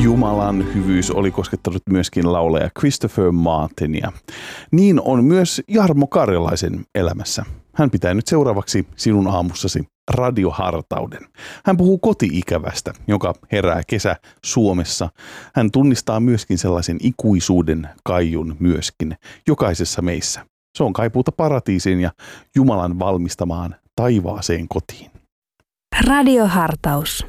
Jumalan hyvyys oli koskettanut myöskin laulaja Christopher Martinia. Niin on myös Jarmo Karjalaisen elämässä. Hän pitää nyt seuraavaksi sinun aamussasi radiohartauden. Hän puhuu koti-ikävästä, joka herää kesä Suomessa. Hän tunnistaa myöskin sellaisen ikuisuuden kaiun myöskin jokaisessa meissä. Se on kaipuuta paratiisiin ja Jumalan valmistamaan taivaaseen kotiin. Radiohartaus.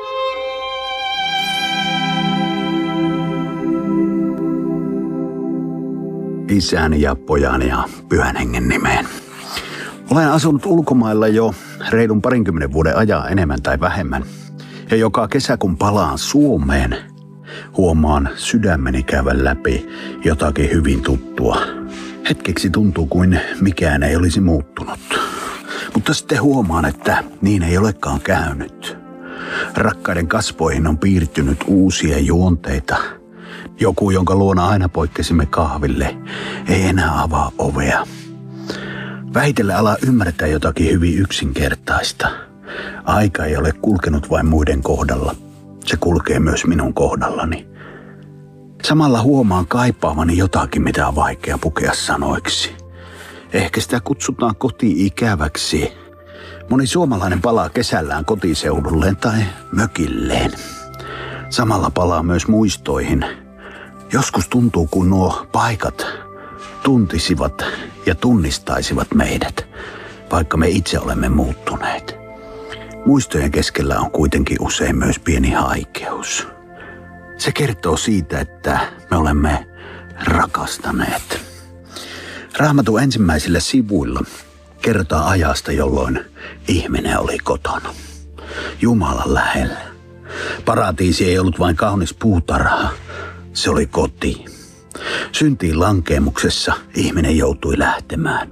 Isän ja pojan ja pyhän hengen nimeen. Olen asunut ulkomailla jo reilun 20 vuoden ajan enemmän tai vähemmän. Ja joka kesä kun palaan Suomeen, huomaan sydämeni käyvän läpi jotakin hyvin tuttua. Hetkeksi tuntuu kuin mikään ei olisi muuttunut. Mutta sitten huomaan, että niin ei olekaan käynyt. Rakkaiden kasvoihin on piirtynyt uusia juonteita. Joku, jonka luona aina poikkesimme kahville, ei enää avaa ovea. Vähitellen ala ymmärtää jotakin hyvin yksinkertaista. Aika ei ole kulkenut vain muiden kohdalla. Se kulkee myös minun kohdallani. Samalla huomaan kaipaavani jotakin, mitä on vaikea pukea sanoiksi. Ehkä sitä kutsutaan koti-ikäväksi. Moni suomalainen palaa kesällään kotiseudulleen tai mökilleen. Samalla palaa myös muistoihin. Joskus tuntuu, kun nuo paikat tuntisivat ja tunnistaisivat meidät, vaikka me itse olemme muuttuneet. Muistojen keskellä on kuitenkin usein myös pieni haikeus. Se kertoo siitä, että me olemme rakastaneet. Raamatun ensimmäisillä sivuilla kerrotaan ajasta, jolloin ihminen oli kotona, Jumalan lähellä. Paratiisi ei ollut vain kaunis puutarha, se oli koti. Syntiin lankeemuksessa ihminen joutui lähtemään.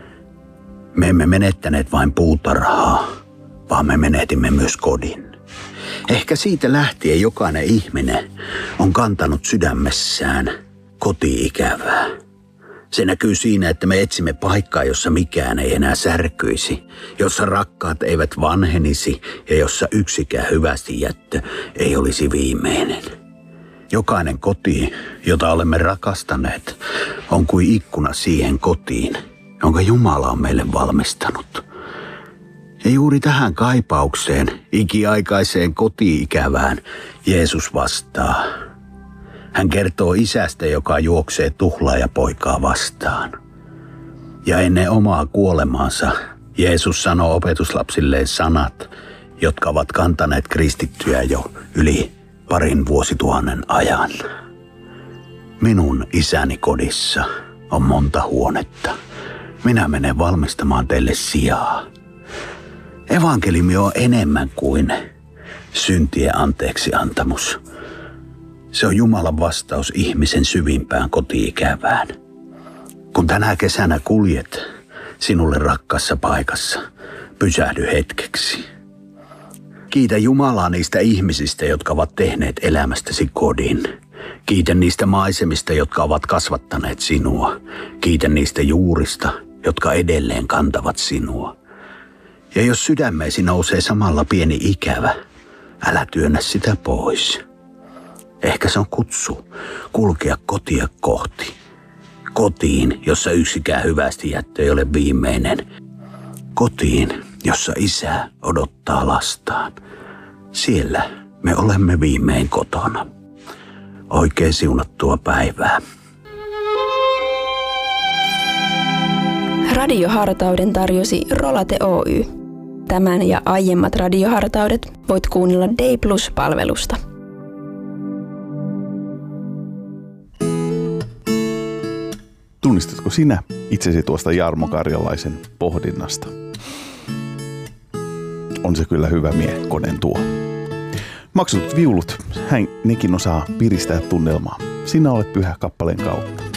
Me emme menettäneet vain puutarhaa, vaan me menetimme myös kodin. Ehkä siitä lähtien jokainen ihminen on kantanut sydämessään koti-ikävää. Se näkyy siinä, että me etsimme paikkaa, jossa mikään ei enää särkyisi, jossa rakkaat eivät vanhenisi ja jossa yksikään hyvästi jättö ei olisi viimeinen. Jokainen koti, jota olemme rakastaneet, on kuin ikkuna siihen kotiin, jonka Jumala on meille valmistanut. Ja juuri tähän kaipaukseen, ikiaikaiseen koti-ikävään, Jeesus vastaa. Hän kertoo isästä, joka juoksee tuhlaajapoikaa vastaan. Ja ennen omaa kuolemaansa Jeesus sanoo opetuslapsilleen sanat, jotka ovat kantaneet kristittyjä jo yli 2 vuosituhannen ajan. Minun isäni kodissa on monta huonetta. Minä menen valmistamaan teille sijaa. Evankeliumi on enemmän kuin syntien anteeksiantamus. Se on Jumalan vastaus ihmisen syvimpään koti-ikävään. Kun tänä kesänä kuljet sinulle rakkaassa paikassa, pysähdy hetkeksi. Kiitä Jumalaa niistä ihmisistä, jotka ovat tehneet elämästäsi kodin. Kiitä niistä maisemista, jotka ovat kasvattaneet sinua. Kiitä niistä juurista, jotka edelleen kantavat sinua. Ja jos sydämeesi nousee samalla pieni ikävä, älä työnnä sitä pois. Ehkä se on kutsu kulkea kotia kohti. Kotiin, jossa yksikään hyvästi jättö ei ole viimeinen. Kotiin, jossa isä odottaa lastaan. Siellä me olemme viimein kotona. Oikein siunattua päivää. Radiohartauden tarjosi Rolate Oy. Tämän ja aiemmat radiohartaudet voit kuunnella Day Plus-palvelusta. Tunnistatko sinä itsesi tuosta Jarmo Karjalaisen pohdinnasta? On se kyllä hyvä miekkonen tuo. Maksutut viulut, nekin osaa piristää tunnelmaa. Sinä olet pyhä kappaleen kautta.